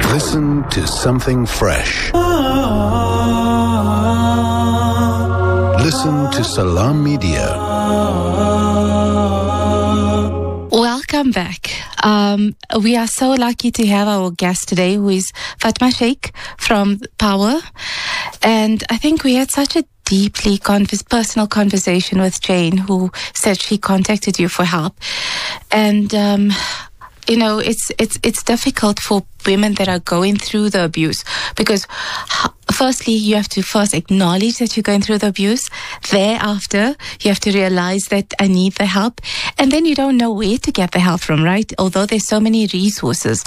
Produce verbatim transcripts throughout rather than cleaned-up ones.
Listen to something fresh. Listen to Salam Media. Welcome back. Um, we are so lucky to have our guest today, who is Fatma Sheikh from Power. And I think we had such a deeply converse, personal conversation with Jane, who said she contacted you for help. And, um, you know, it's it's it's difficult for women that are going through the abuse because firstly, you have to first acknowledge that you're going through the abuse. Thereafter, you have to realize that I need the help. And then you don't know where to get the help from, right? Although there's so many resources.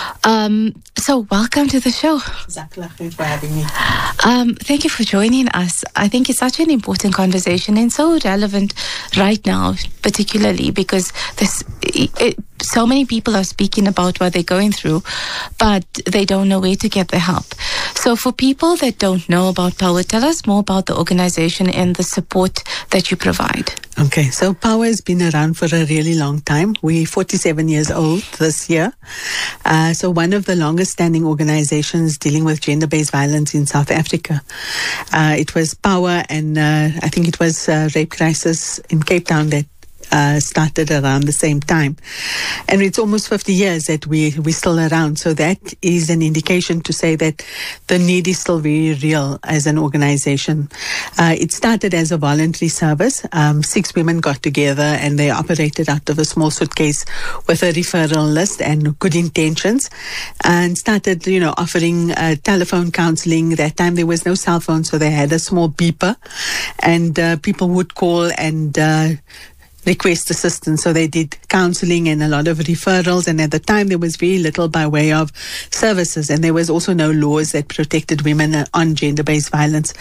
Um, so welcome to the show. Exactly. Thanks for having me. Um, thank you for joining us. I think it's such an important conversation and so relevant right now, particularly because there's it, so many people are speaking about what they're going through, but they don't know where to get the help. So for people that don't know about Power, tell us more about the organization and the support that you provide. Okay, so Power has been around for a really long time. We're forty-seven years old this year. Uh, so one of the longest standing organizations dealing with gender-based violence in South Africa. Uh, it was Power and uh, I think it was uh, Rape Crisis in Cape Town that Uh, started around the same time. And it's almost fifty years that we, we're still around. So that is an indication to say that the need is still very real as an organization. Uh, it started as a voluntary service. Um, six women got together and they operated out of a small suitcase with a referral list and good intentions and started, you know, offering uh, telephone counseling. That time there was no cell phone, so they had a small beeper and uh, people would call and uh, request assistance. So they did counseling and a lot of referrals. And at the time, there was very little by way of services. And there was also no laws that protected women on gender-based violence.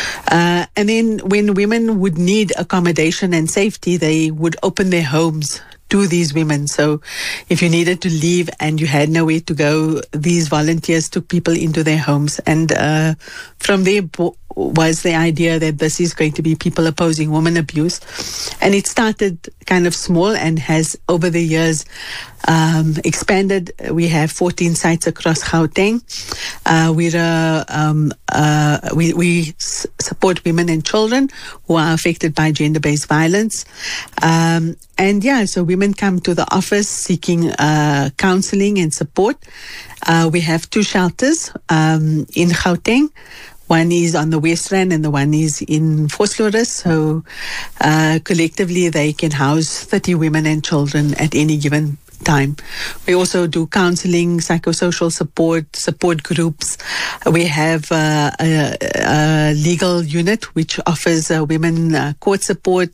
Uh, and then when women would need accommodation and safety, they would open their homes to these women. So if you needed to leave and you had nowhere to go, these volunteers took people into their homes. And uh, from there bo- was the idea that this is going to be people opposing women abuse. And it started kind of small and has over the years um, expanded. We have fourteen sites across Gauteng. Uh, we're, uh, um, uh, we, we s- support women and children who are affected by gender-based violence. Um, and yeah, so women come to the office seeking uh, counseling and support. Uh, we have two shelters um, in Gauteng. One is on the West Rand and the one is in Vosloorus. So uh, collectively they can house thirty women and children at any given time. We also do counseling, psychosocial support, support groups. We have uh, a, a legal unit which offers uh, women uh, court support,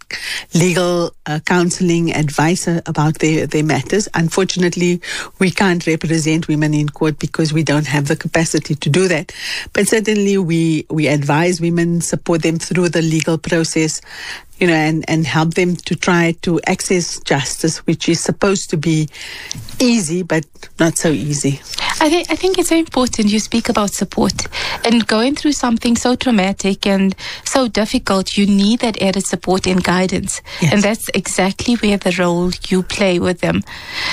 legal uh, counseling, advice uh, about their, their matters. Unfortunately, we can't represent women in court because we don't have the capacity to do that. But certainly we, we advise women, support them through the legal process, you know, and, and help them to try to access justice, which is supposed to be easy, but not so easy. I think I think it's so important you speak about support. And going through something so traumatic and so difficult, you need that added support and guidance. Yes. And that's exactly where the role you play with them.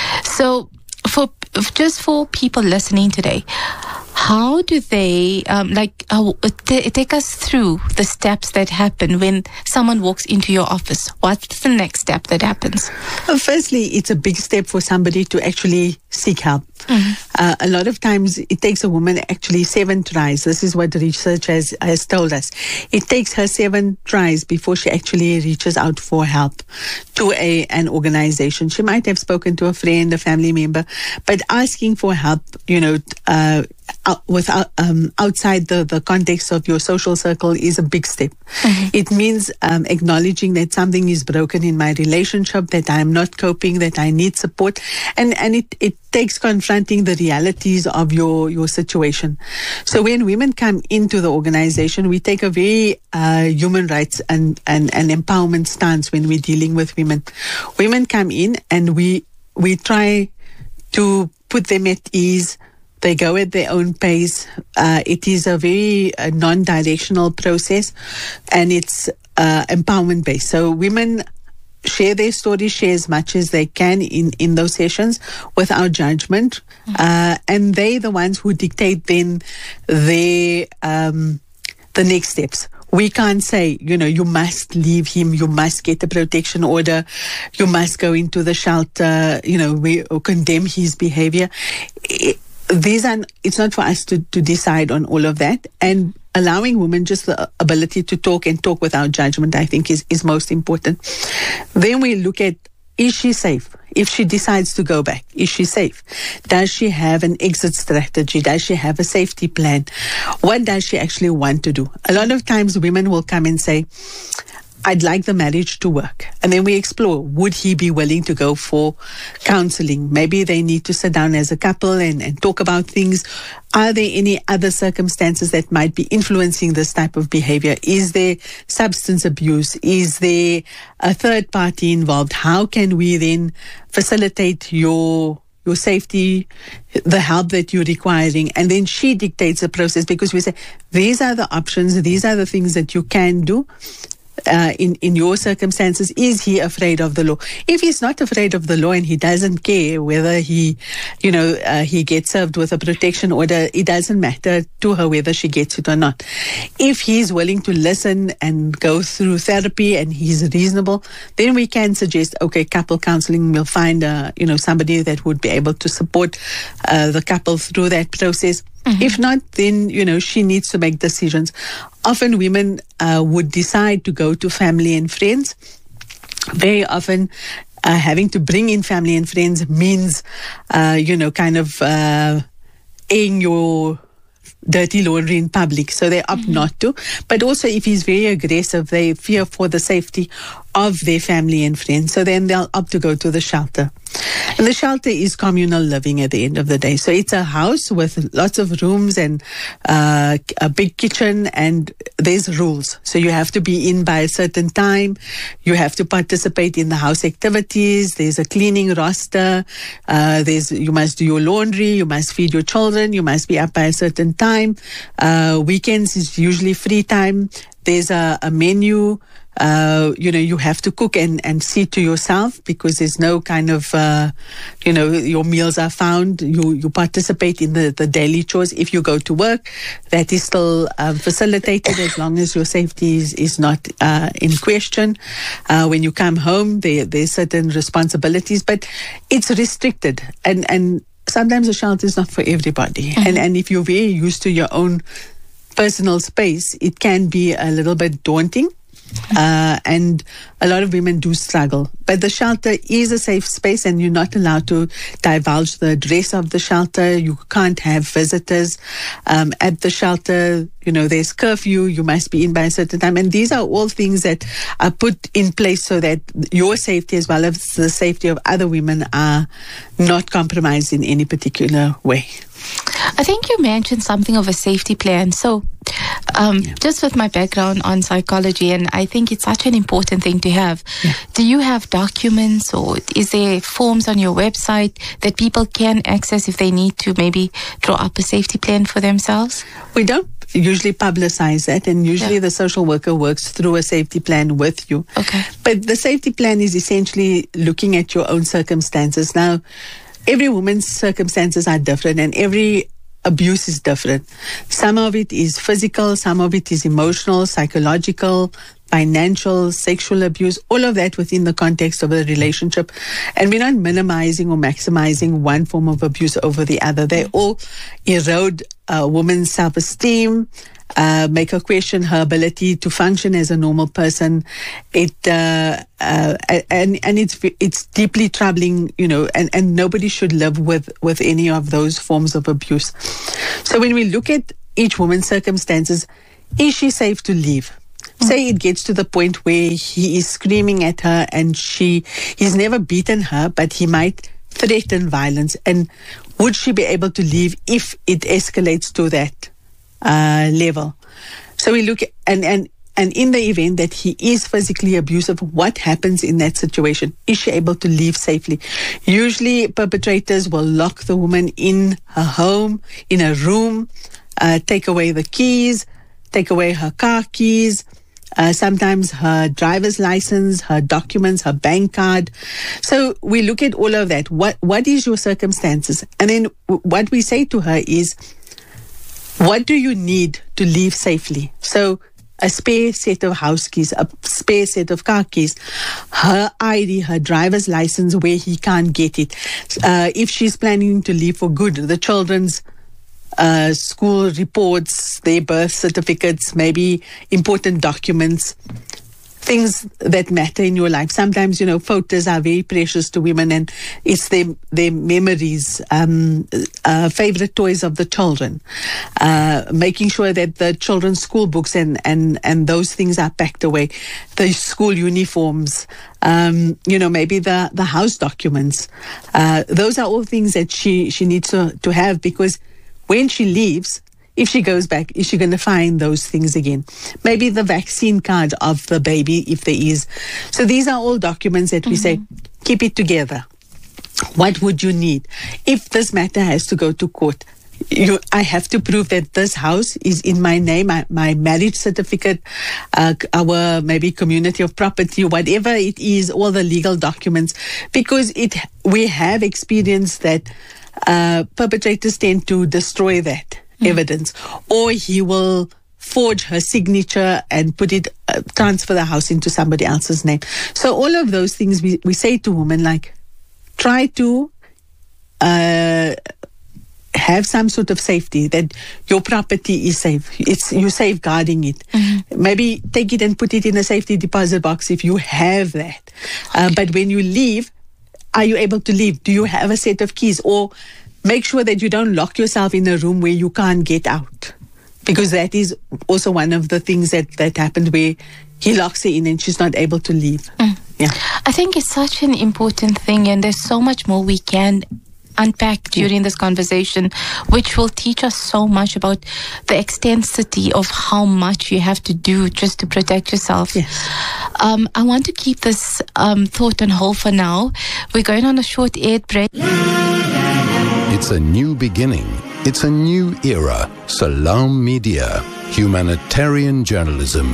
So for just for people listening today, how do they, um, like, uh, t- take us through the steps that happen when someone walks into your office? What's the next step that happens? Well, firstly, it's a big step for somebody to actually seek help. Mm-hmm. Uh, a lot of times it takes a woman actually seven tries. This is what the research has, has told us. It takes her seven tries before she actually reaches out for help to a an organization. She might have spoken to a friend, a family member, but asking for help, you know, uh, out, without um, outside the, the context of your social circle is a big step. Mm-hmm. It means um, acknowledging that something is broken in my relationship, that I'm not coping, that I need support, and and it it takes confronting the realities of your your situation. So when women come into the organization, we take a very uh, human rights and, and and empowerment stance when we're dealing with women. Women come in and we we try to put them at ease. They go at their own pace. Uh, it is a very uh, non-directional process, and it's uh, empowerment-based. So women share their story, share as much as they can in, in those sessions without judgment. Mm-hmm. Uh, and they the ones who dictate then their, um, the next steps. We can't say, you know, you must leave him, you must get a protection order, you must go into the shelter, you know, we condemn his behavior. It, these are, it's not for us to, to decide on all of that. And allowing women just the ability to talk and talk without judgment, I think, is, is most important. Then we look at, is she safe? If she decides to go back, is she safe? Does she have an exit strategy? Does she have a safety plan? What does she actually want to do? A lot of times women will come and say, I'd like the marriage to work. And then we explore, would he be willing to go for counseling? Maybe they need to sit down as a couple and, and talk about things. Are there any other circumstances that might be influencing this type of behavior? Is there substance abuse? Is there a third party involved? How can we then facilitate your your safety, the help that you're requiring? And then she dictates the process, because we say, these are the options, these are the things that you can do. Uh, in, in your circumstances, is he afraid of the law? If he's not afraid of the law and he doesn't care whether he, you know, uh, he gets served with a protection order, it doesn't matter to her whether she gets it or not. If he's willing to listen and go through therapy and he's reasonable, then we can suggest, okay, couple counseling, we'll find, uh, you know, somebody that would be able to support uh, the couple through that process. Mm-hmm. If not, then, you know, she needs to make decisions. Often women uh, would decide to go to family and friends. Very often uh, having to bring in family and friends means, uh, you know, kind of uh, airing your dirty laundry in public. So they opt mm-hmm. not to. But also if he's very aggressive, they fear for the safety of their family and friends. So then they'll opt to go to the shelter. And the shelter is communal living at the end of the day. So it's a house with lots of rooms and uh, a big kitchen, and there's rules. So you have to be in by a certain time. You have to participate in the house activities. There's a cleaning roster. Uh, there's you must do your laundry. You must feed your children. You must be up by a certain time. Uh, weekends is usually free time. There's a, a menu. Uh, you know, you have to cook and, and see to yourself, because there's no kind of, uh, you know, your meals are found. You, you participate in the, the daily chores. If you go to work, that is still um, facilitated as long as your safety is, is not uh, in question. Uh, when you come home, there, there's certain responsibilities, but it's restricted. And, and sometimes a shelter is not for everybody. Mm-hmm. And, and if you're very used to your own personal space, it can be a little bit daunting. Uh, and a lot of women do struggle. But the shelter is a safe space, and you're not allowed to divulge the address of the shelter. You can't have visitors um, at the shelter. You know, there's curfew. You must be in by a certain time. And these are all things that are put in place so that your safety as well as the safety of other women are not compromised in any particular way. I think you mentioned something of a safety plan. So um, yeah. just with my background on psychology, and I think it's such an important thing to have. Yeah. Do you have documents, or is there forms on your website that people can access if they need to maybe draw up a safety plan for themselves? We don't usually publicize that, and usually yeah. the social worker works through a safety plan with you. Okay. But the safety plan is essentially looking at your own circumstances. Now, every woman's circumstances are different, and every abuse is different. Some of it is physical, some of it is emotional, psychological, financial, sexual abuse, all of that within the context of a relationship. And we're not minimizing or maximizing one form of abuse over the other. They all erode a woman's self-esteem, uh, make her question her ability to function as a normal person. It uh, uh, and and it's it's deeply troubling, you know, and, and nobody should live with, with any of those forms of abuse. So when we look at each woman's circumstances, is she safe to leave? Say it gets to the point where he is screaming at her and she, he's never beaten her, but he might threaten violence. And would she be able to leave if it escalates to that uh, level? So we look at, and, and, and in the event that he is physically abusive, what happens in that situation? Is she able to leave safely? Usually perpetrators will lock the woman in her home, in a room, uh, take away the keys, take away her car keys, Uh, sometimes her driver's license, her documents, her bank card. So we look at all of that. What What is your circumstances? And then w- what we say to her is, what do you need to leave safely? So a spare set of house keys, a spare set of car keys, her I D, her driver's license where he can't get it. Uh, if she's planning to leave for good, the children's uh, school reports, their birth certificates, maybe important documents, things that matter in your life. Sometimes, you know, photos are very precious to women, and it's their their memories, um, uh, favorite toys of the children. Uh, making sure that the children's school books and, and, and those things are packed away. The school uniforms, um, you know, maybe the, the house documents. Uh, those are all things that she, she needs to, to have, because when she leaves, if she goes back, is she going to find those things again? Maybe the vaccine card of the baby, if there is. So these are all documents that we mm-hmm. say, keep it together. What would you need? If this matter has to go to court, you, I have to prove that this house is in my name, my, my marriage certificate, uh, our maybe community of property, whatever it is, all the legal documents, because it we have experienced that uh, perpetrators tend to destroy that evidence, or he will forge her signature and put it, uh, transfer the house into somebody else's name. So all of those things we, we say to women, like, try to uh, have some sort of safety, that your property is safe. It's you're safeguarding it. Mm-hmm. Maybe take it and put it in a safety deposit box if you have that. Uh, but when you leave, are you able to leave? Do you have a set of keys? Or make sure that you don't lock yourself in a room where you can't get out, because that is also one of the things that, that happened, where he locks her in and she's not able to leave. Mm. Yeah, I think it's such an important thing, and there's so much more we can unpack during yeah. this conversation, which will teach us so much about the extensity of how much you have to do just to protect yourself. Yes. Um, I want to keep this um, thought on hold for now. We're going on a short ad break. It's a new beginning. It's a new era. Salam Media. Humanitarian journalism.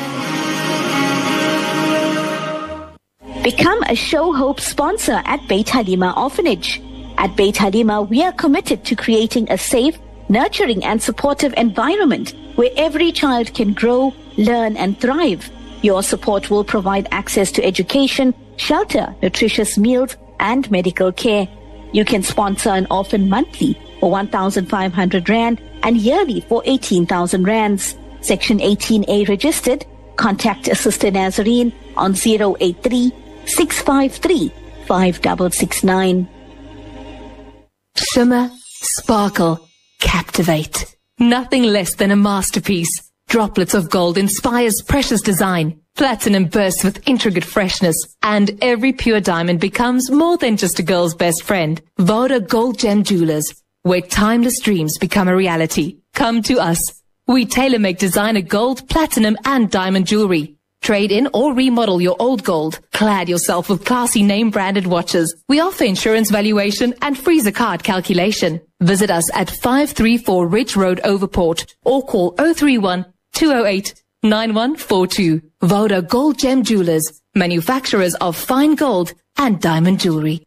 Become a Show Hope sponsor at Beit Halima Orphanage. At Beit Halima, we are committed to creating a safe, nurturing and supportive environment where every child can grow, learn and thrive. Your support will provide access to education, shelter, nutritious meals and medical care. You can sponsor an orphan monthly for one thousand five hundred rand and yearly for eighteen thousand rands. Section eighteen A registered. Contact Sister Nazarene on zero eight three, six five three, five six six nine. Shimmer, sparkle, captivate. Nothing less than a masterpiece. Droplets of gold inspires precious design. Platinum bursts with intricate freshness, and every pure diamond becomes more than just a girl's best friend. Voda Gold Gem Jewelers, where timeless dreams become a reality. Come to us. We tailor-make designer gold, platinum, and diamond jewelry. Trade in or remodel your old gold. Clad yourself with classy name-branded watches. We offer insurance valuation and freezer card calculation. Visit us at five three four Ridge Road, Overport, or call zero three one, two zero eight, nine one four two. Voda Gold Gem Jewelers, manufacturers of fine gold and diamond jewelry.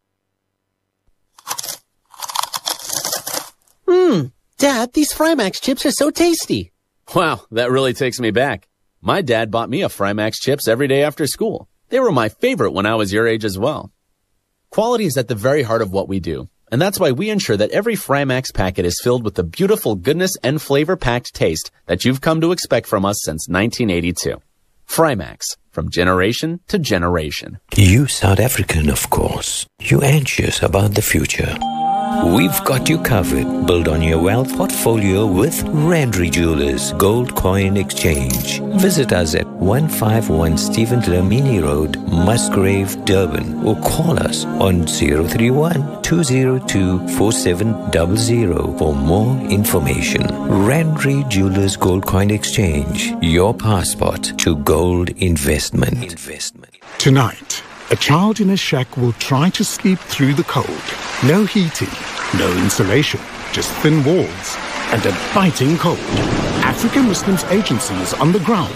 Mmm, Dad, these Frymax chips are so tasty. Wow, that really takes me back. My dad bought me a Frymax chips every day after school. They were my favorite when I was your age as well. Quality is at the very heart of what we do, and that's why we ensure that every Frymax packet is filled with the beautiful goodness and flavor-packed taste that you've come to expect from us since nineteen eighty-two. Frymax, from generation to generation. You South African, of course. You anxious about the future. We've got you covered. Build on your wealth portfolio with Randry Jewelers Gold Coin Exchange. Visit us at one fifty-one Stephen Dlamini Road, Musgrave, Durban, or call us on zero three one, two zero two, four seven zero zero for more information. Randry Jewelers Gold Coin Exchange, your passport to gold investment. Investment. Tonight, a child in a shack will try to sleep through the cold. No heating, no insulation, just thin walls and a biting cold. African Muslims Agency is on the ground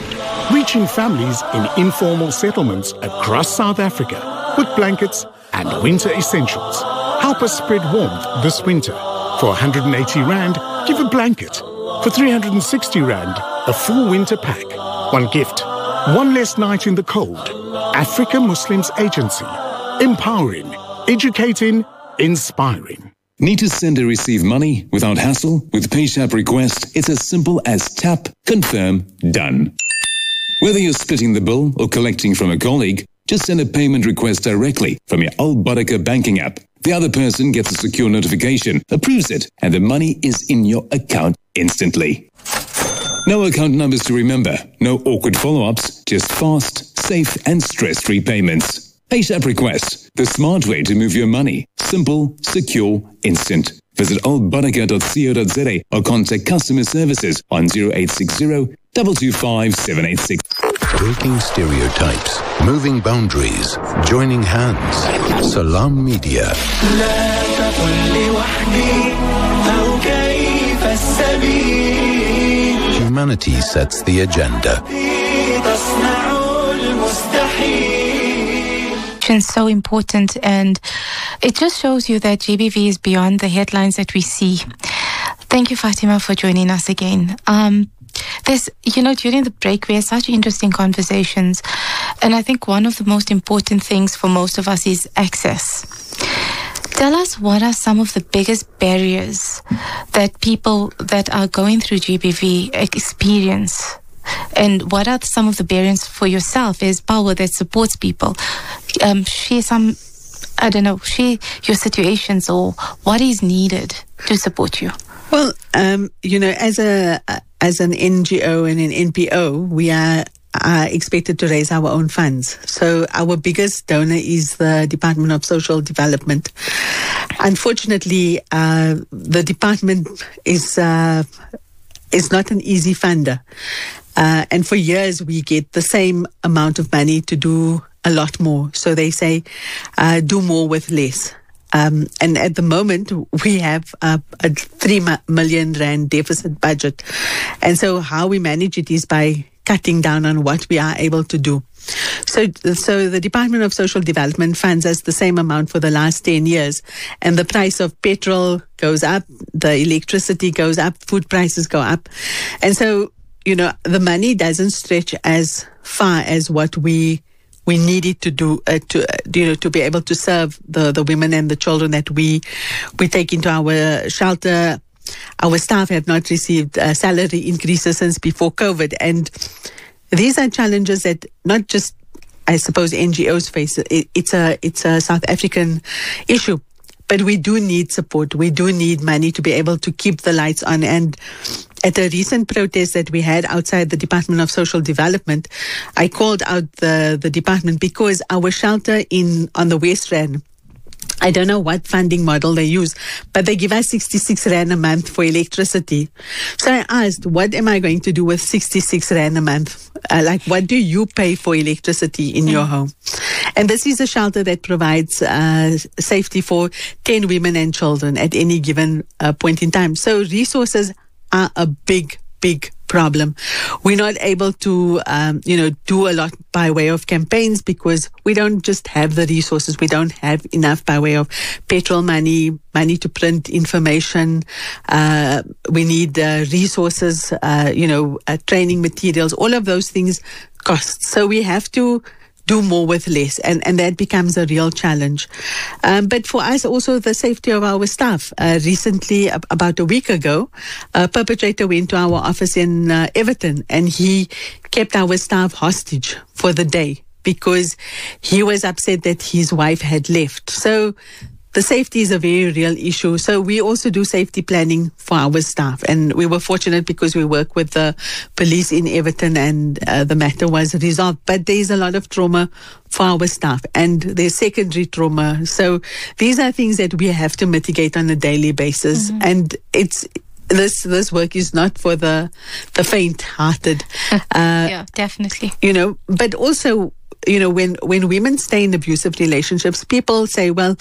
reaching families in informal settlements across South Africa with blankets and winter essentials. Help us spread warmth this winter. For one hundred eighty rand, give a blanket. For three hundred sixty rand, a full winter pack. One gift, one less night in the cold. Africa Muslims Agency. Empowering, educating, inspiring. Need to send or receive money without hassle? With PayShap Request, it's as simple as tap, confirm, done. Whether you're splitting the bill or collecting from a colleague, just send a payment request directly from your Al Barakah banking app. The other person gets a secure notification, approves it, and the money is in your account instantly. No account numbers to remember, no awkward follow-ups, just fast, safe, and stress-free payments. PayShap Request, the smart way to move your money. Simple, secure, instant. Visit al barakah dot co dot za or contact customer services on zero eight six zero, two two five, seven eight six. Breaking stereotypes, moving boundaries, joining hands. Salam Media. Humanity sets the agenda. It's so important, and it just shows you that G B V is beyond the headlines that we see. Thank you, Fatima, for joining us again. Um, there's, you know, during the break, we had such interesting conversations, and I think one of the most important things for most of us is access. Tell us, what are some of the biggest barriers that people that are going through G B V experience? And what are some of the barriers for yourself as Power that supports people? Um, share some, I don't know, share your situations or what is needed to support you. Well, um, you know, as a as an N G O and an N P O, we are are expected to raise our own funds. So our biggest donor is the Department of Social Development. Unfortunately, uh, the department is uh, is not an easy funder. Uh, and for years, we get the same amount of money to do a lot more. So they say, uh, do more with less. Um, and at the moment, we have uh, a three million rand deficit budget. And so how we manage it is by cutting down on what we are able to do. So, so the Department of Social Development funds us the same amount for the last ten years. And the price of petrol goes up, the electricity goes up, food prices go up. And so, you know, the money doesn't stretch as far as what we we need it to do, uh, to uh, you know, to be able to serve the, the women and the children that we we take into our shelter. Our staff have not received uh, salary increases since before COVID, and these are challenges that not just, I suppose, N G Os face. It, it's a it's a South African issue. But we do need support. We do need money to be able to keep the lights on. And at a recent protest that we had outside the Department of Social Development, I called out the, the department because our shelter in on the West Rand, I don't know what funding model they use, but they give us sixty-six rand a month for electricity. So I asked, what am I going to do with sixty-six rand a month? Uh, like, what do you pay for electricity in your home? And this is a shelter that provides uh, safety for ten women and children at any given uh, point in time. So resources are a big, big problem. We're not able to, um, you know, do a lot by way of campaigns because we don't just have the resources. We don't have enough by way of petrol money, money to print information. Uh, we need uh, resources, uh, you know, uh, training materials. All of those things cost. So we have to do more with less, and, and that becomes a real challenge. Um, but for us, also the safety of our staff. Uh, recently, ab- about a week ago, a perpetrator went to our office in uh, Everton, and he kept our staff hostage for the day because he was upset that his wife had left. So the safety is a very real issue. So we also do safety planning for our staff. And we were fortunate because we work with the police in Everton and uh, the matter was resolved. But there is a lot of trauma for our staff and there's secondary trauma. So these are things that we have to mitigate on a daily basis. Mm-hmm. And it's this this work is not for the, the faint-hearted. Uh, yeah, definitely. You know, but also, you know, when, when women stay in abusive relationships, people say, well,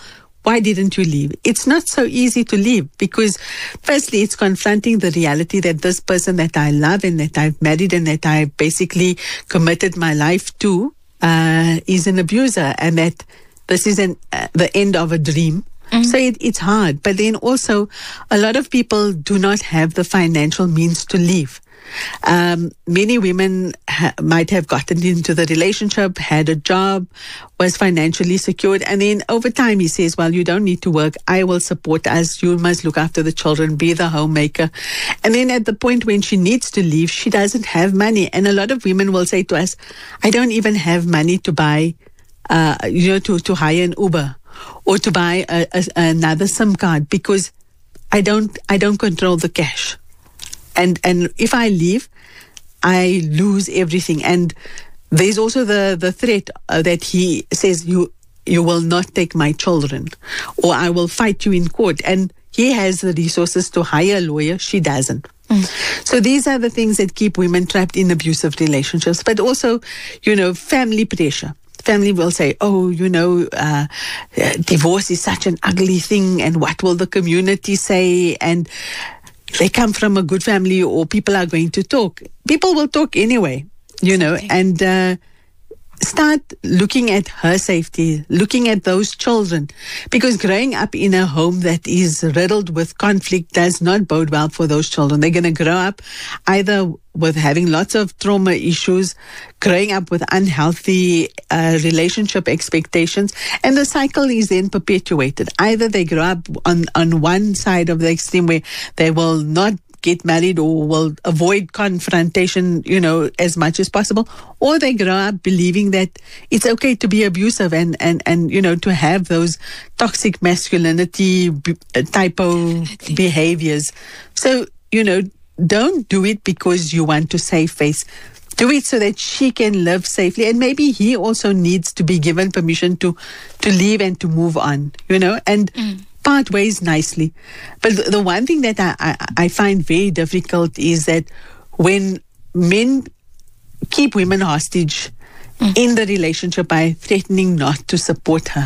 why didn't you leave? It's not so easy to leave because firstly, it's confronting the reality that this person that I love and that I've married and that I basically committed my life to uh, is an abuser, and that this is an, uh, the end of a dream. Mm-hmm. So it, it's hard. But then also, a lot of people do not have the financial means to leave. Um, many women ha- might have gotten into the relationship, had a job, was financially secured, and then over time he says, well, you don't need to work. I will support us. You must look after the children, be the homemaker. And then at the point when she needs to leave, she doesn't have money. And a lot of women will say to us, I don't even have money to buy, uh, you know, to, to hire an Uber or to buy a, a, another SIM card because I don't, I don't control the cash. And and if I leave, I lose everything. And there's also the, the threat uh, that he says, you you will not take my children, or I will fight you in court. And he has the resources to hire a lawyer. She doesn't. Mm. So these are the things that keep women trapped in abusive relationships. But also, you know, family pressure. Family will say, oh, you know, uh, uh, divorce is such an ugly thing, and what will the community say? And they come from a good family, or people are going to talk. People will talk anyway, you know, and uh, start looking at her safety, looking at those children. Because growing up in a home that is riddled with conflict does not bode well for those children. They're going to grow up either with having lots of trauma issues, growing up with unhealthy uh, relationship expectations, and the cycle is then perpetuated. Either they grow up on, on one side of the extreme where they will not get married or will avoid confrontation, you know, as much as possible, or they grow up believing that it's okay to be abusive and, and, and you know, to have those toxic masculinity b- type of behaviors. So, you know, don't do it because you want to save face. Do it so that she can live safely. And maybe he also needs to be given permission to, to leave and to move on, you know, and mm. part ways nicely. But the, the one thing that I, I, I find very difficult is that when men keep women hostage mm. in the relationship by threatening not to support her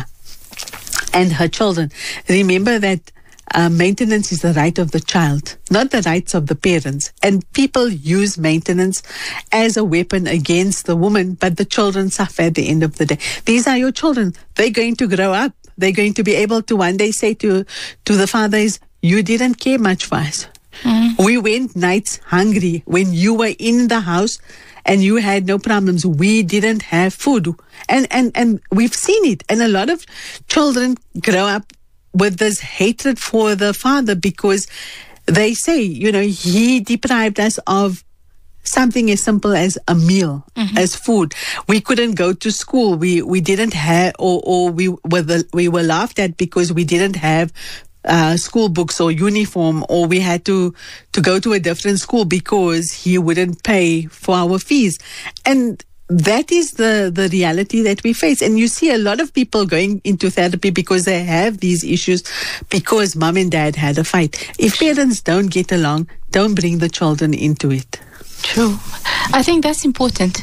and her children, remember that Uh, maintenance is the right of the child, not the rights of the parents. And people use maintenance as a weapon against the woman, but the children suffer at the end of the day. These are your children. They're going to grow up. They're going to be able to one day say to, to the fathers, you didn't care much for us. Mm. We went nights hungry when you were in the house and you had no problems. We didn't have food. And, and, and we've seen it. And a lot of children grow up with this hatred for the father because they say, you know, he deprived us of something as simple as a meal, mm-hmm. as food. We couldn't go to school. We we didn't have, or or we were the, we were laughed at because we didn't have uh, school books or uniform, or we had to to go to a different school because he wouldn't pay for our fees. And that is the, the reality that we face. And you see a lot of people going into therapy because they have these issues because mom and dad had a fight. If parents don't get along, don't bring the children into it. True. I think that's important.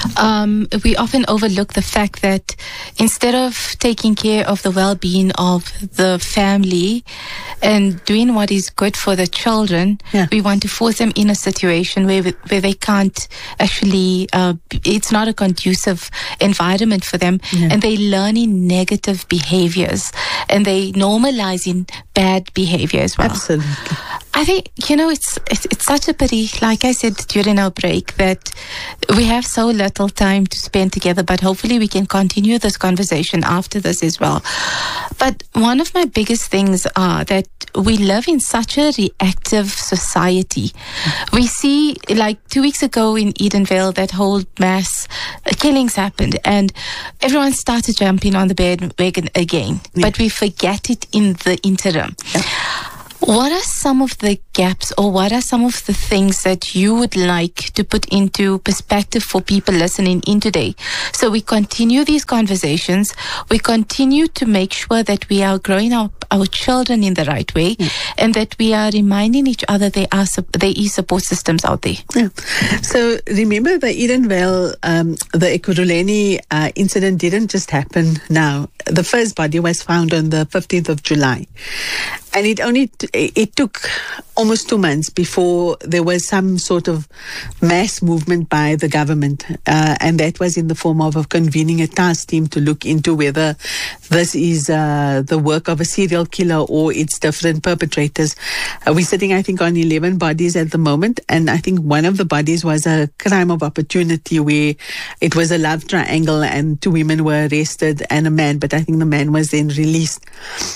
Um, we often overlook the fact that instead of taking care of the well-being of the family and doing what is good for the children, yeah. we want to force them in a situation where where they can't actually, uh, it's not a conducive environment for them, yeah. and they learn in negative behaviors and they normalize in bad behavior as well. Absolutely. I think, you know, it's, it's it's such a pity, like I said during our break, that we have so little time to spend together, but hopefully we can continue this conversation after this as well. But one of my biggest things are that we live in such a reactive society. We see, like two weeks ago in Edenvale, that whole mass killings happened and everyone started jumping on the bandwagon again, yeah. but we forget it in the interim. Yeah. What are some of the gaps, or what are some of the things that you would like to put into perspective for people listening in today? So we continue these conversations. We continue to make sure that we are growing our, our children in the right way, mm. and that we are reminding each other there are there is support systems out there. Yeah. So remember the Edenvale, um, the Ekurhuleni uh, incident didn't just happen now. The first body was found on the fifteenth of July. And it only, t- it took almost two months before there was some sort of mass movement by the government. Uh, and that was in the form of, of convening a task team to look into whether this is uh, the work of a serial killer or it's different perpetrators. Uh, we're sitting, I think, on eleven bodies at the moment. And I think one of the bodies was a crime of opportunity where it was a love triangle and two women were arrested and a man, but I think the man was then released.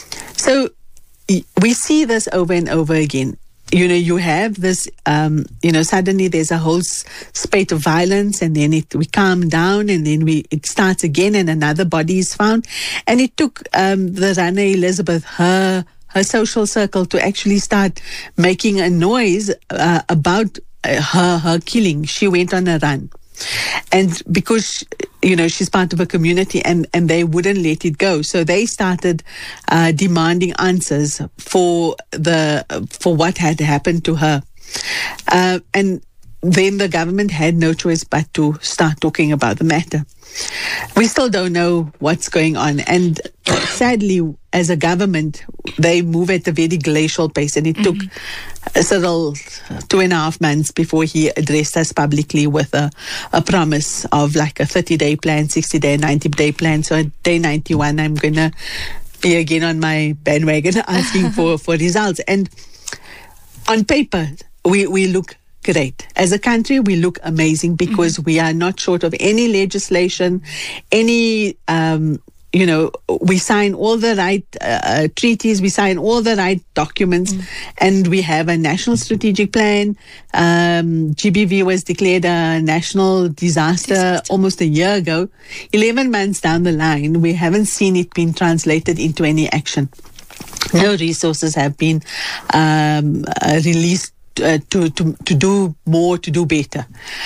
So we see this over and over again. You know, you have this, um, you know, suddenly there's a whole spate of violence, and then it, we calm down, and then we it starts again, and another body is found. And it took um, the runner, Elizabeth, her her social circle to actually start making a noise uh, about uh, her her killing. She went on a run. And because, you know, she's part of a community, and, and they wouldn't let it go. So they started uh, demanding answers for the for what had happened to her. Uh, and then the government had no choice but to start talking about the matter. We still don't know what's going on. And sadly, as a government, they move at a very glacial pace. And it mm-hmm. took Cyril two and a half months before he addressed us publicly with a, a promise of like a thirty-day plan, sixty-day, ninety-day plan. So at day ninety-one, I'm going to be again on my bandwagon asking for, for results. And on paper, we, we look great. As a country, we look amazing because mm-hmm. we are not short of any legislation, any, um, you know, we sign all the right uh, treaties, we sign all the right documents, mm. and we have a national strategic plan. Um, G B V was declared a national disaster, disaster almost a year ago. eleven months down the line, we haven't seen it being translated into any action. No resources have been um, uh, released Uh, to, to to do more, to do better.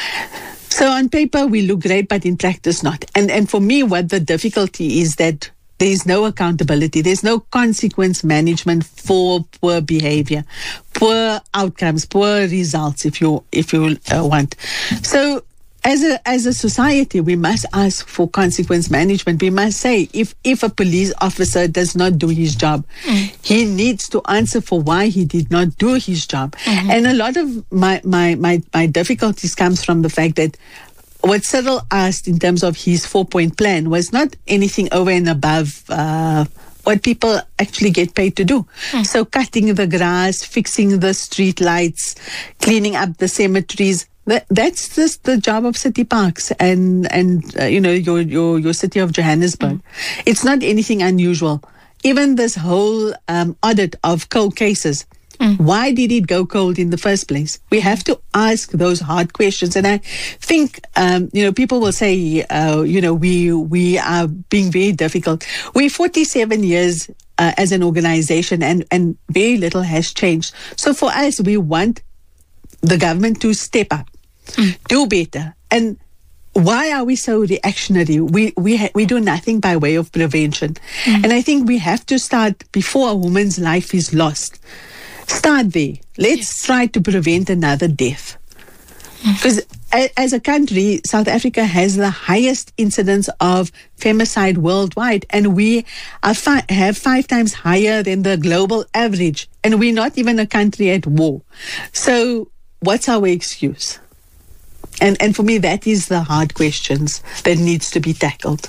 So on paper we look great, but in practice not. And and for me, what the difficulty is that there is no accountability. There's no consequence management for poor behavior, poor outcomes, poor results, if you if you uh, want. So As a as a society, we must ask for consequence management. We must say, if, if a police officer does not do his job, mm. he needs to answer for why he did not do his job. Mm-hmm. And a lot of my, my, my, my difficulties comes from the fact that what Cyril asked in terms of his four-point plan was not anything over and above uh, what people actually get paid to do. Mm. So cutting the grass, fixing the street lights, cleaning up the cemeteries. That, that's just the job of city parks and, and uh, you know, your, your, your city of Johannesburg. Mm. It's not anything unusual. Even this whole um, audit of cold cases, mm. why did it go cold in the first place? We have to ask those hard questions. And I think, um, you know, people will say, uh, you know, we, we are being very difficult. We're forty-seven years uh, as an organization, and, and very little has changed. So for us, we want the government to step up. Mm. Do better. And why are we so reactionary? We we ha- we do nothing by way of prevention. Mm. And I think we have to start before a woman's life is lost. Start there. Let's yes. try to prevent another death. Because mm. a- as a country, South Africa has the highest incidence of femicide worldwide, and we are fi- have five times higher than the global average. And we're not even a country at war. So what's our excuse? And and for me, that is the hard questions that needs to be tackled.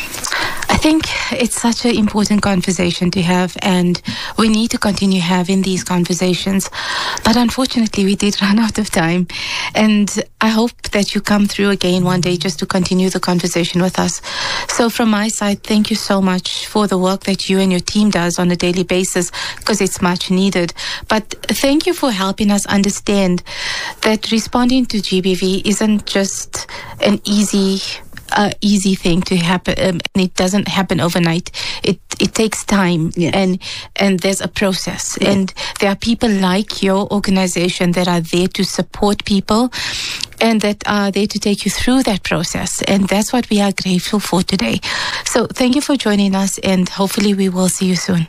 I think it's such an important conversation to have, and we need to continue having these conversations. But unfortunately, we did run out of time. And I hope that you come through again one day just to continue the conversation with us. So from my side, thank you so much for the work that you and your team does on a daily basis, because it's much needed. But thank you for helping us understand that responding to G B V isn't just an easy an easy thing to happen, um, and it doesn't happen overnight. It it takes time, yes. and and there's a process, yes. and there are people like your organization that are there to support people, and that are there to take you through that process, and that's what we are grateful for today. So thank you for joining us, and hopefully we will see you soon.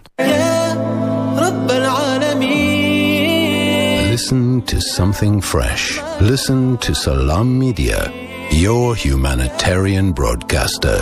Listen to something fresh. Listen to Salam Media, your humanitarian broadcaster.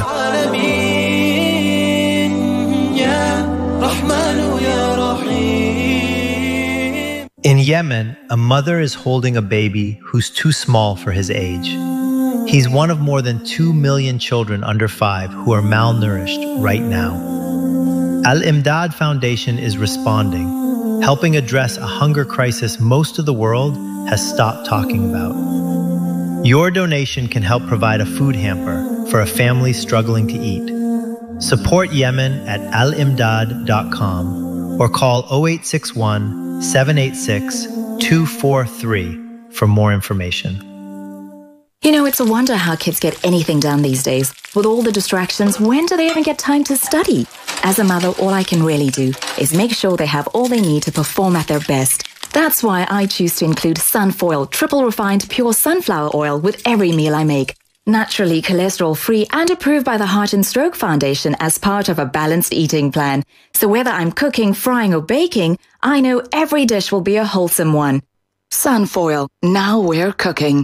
In Yemen, a mother is holding a baby who's too small for his age. He's one of more than two million children under five who are malnourished right now. Al-Imdad Foundation is responding, helping address a hunger crisis most of the world has stopped talking about. Your donation can help provide a food hamper for a family struggling to eat. Support Yemen at al imdad dot com or call oh eight six one, seven eight six, two four three for more information. You know, it's a wonder how kids get anything done these days. With all the distractions, when do they even get time to study? As a mother, all I can really do is make sure they have all they need to perform at their best. That's why I choose to include Sunfoil triple refined pure sunflower oil with every meal I make. Naturally cholesterol-free and approved by the Heart and Stroke Foundation as part of a balanced eating plan. So whether I'm cooking, frying or baking, I know every dish will be a wholesome one. Sunfoil, now we're cooking.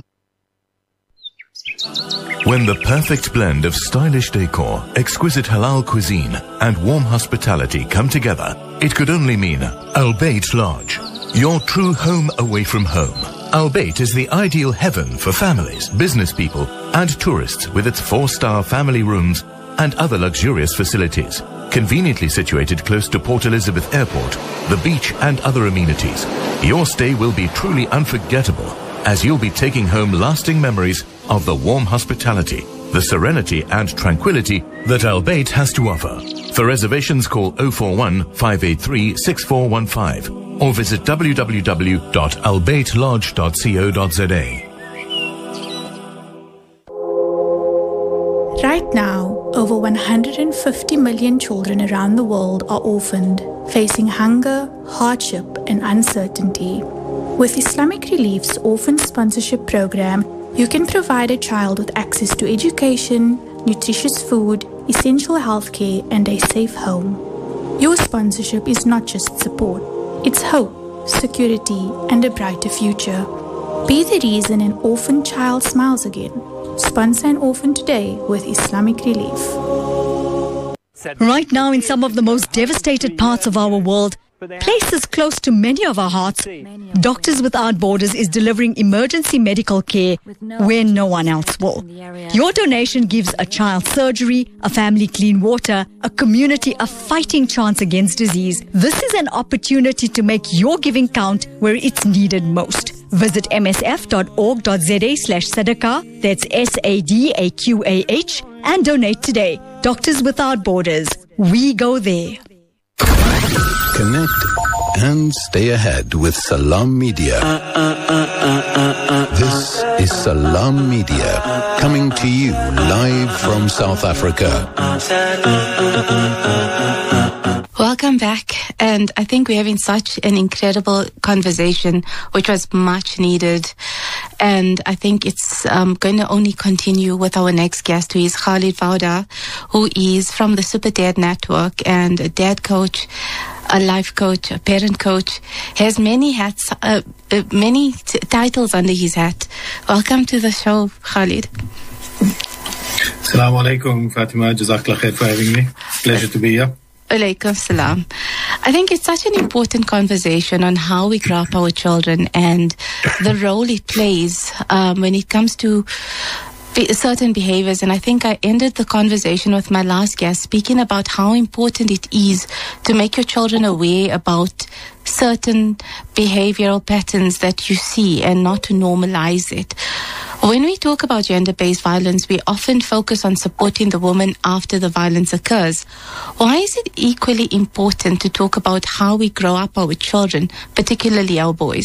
When the perfect blend of stylish decor, exquisite halal cuisine and warm hospitality come together, it could only mean Al Bayt Lodge, your true home away from home. Al Bayt is the ideal heaven for families, business people and tourists with its four-star family rooms and other luxurious facilities. Conveniently situated close to Port Elizabeth Airport, the beach and other amenities, your stay will be truly unforgettable as you'll be taking home lasting memories of the warm hospitality, the serenity and tranquility that Al Bayt has to offer. For reservations, call oh four one, five eight three, six four one five or visit w w w dot al bayt lodge dot co dot z a. Right now, over one hundred fifty million children around the world are orphaned, facing hunger, hardship, and uncertainty. With Islamic Relief's Orphan Sponsorship Program, you can provide a child with access to education, nutritious food, essential healthcare, and a safe home. Your sponsorship is not just support, it's hope, security, and a brighter future. Be the reason an orphan child smiles again. Sponsor an orphan today with Islamic Relief. Right now, in some of the most devastated parts of our world, places close to many of our hearts, Doctors Without Borders is delivering emergency medical care where no one else will. Your donation gives a child surgery, a family clean water, a community a fighting chance against disease. This is an opportunity to make your giving count where it's needed most. Visit m s f dot org dot z a slash sadaqah, that's S A D A Q A H, and donate today. Doctors Without Borders, we go there. Connect and stay ahead with Salam Media. This is Salam Media, coming to you live from South Africa. Welcome back, and I think we're having such an incredible conversation, which was much needed, and I think it's um, going to only continue with our next guest, who is Khalid Vauda, who is from the Super Dad Network and a dad coach, a life coach, a parent coach, has many hats, uh, uh, many t- titles under his hat. Welcome to the show, Khalid. Assalamu alaikum, Fatima. Jazakallah khair for having me. Pleasure to be here. Alaikum salam. I think it's such an important conversation on how we grow up our children and the role it plays um, when it comes to be- certain behaviors. And I think I ended the conversation with my last guest speaking about how important it is to make your children aware about certain behavioral patterns that you see and not to normalize it. When we talk about gender-based violence, we often focus on supporting the woman after the violence occurs. Why is it equally important to talk about how we grow up our children, particularly our boys?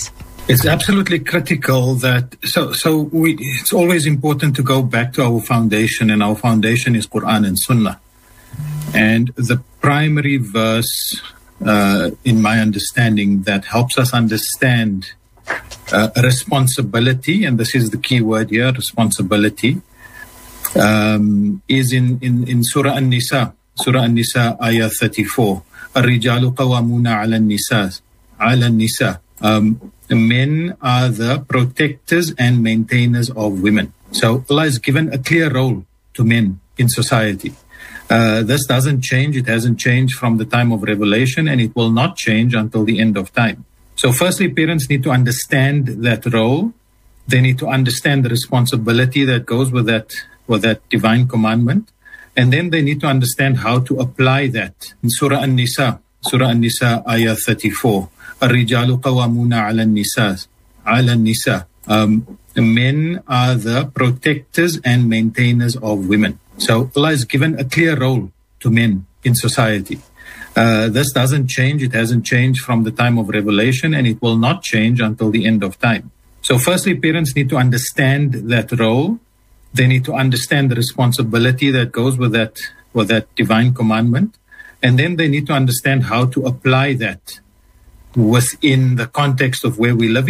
It's absolutely critical that, so, so we, it's always important to go back to our foundation, and our foundation is Quran and Sunnah. And the primary verse, uh, in my understanding, that helps us understand uh, responsibility, and this is the key word here, responsibility, um, is in, in, in Surah An-Nisa, Surah An-Nisa, Ayah thirty-four. الرجال قوامون على النساء على النساء. Um, men are the protectors and maintainers of women. So Allah has given a clear role to men in society. Uh, this doesn't change. It hasn't changed from the time of revelation, and it will not change until the end of time. So firstly, parents need to understand that role. They need to understand the responsibility that goes with that, with that divine commandment. And then they need to understand how to apply that. In Surah An-Nisa, Surah An-Nisa, Ayah thirty-four. الرجال قوامون على النساء على النساء. Um, men are the protectors and maintainers of women. So Allah has given a clear role to men in society. Uh, this doesn't change. It hasn't changed from the time of revelation, and it will not change until the end of time. So firstly, parents need to understand that role. They need to understand the responsibility that goes with that, with that divine commandment. And then they need to understand how to apply that within the context of where we live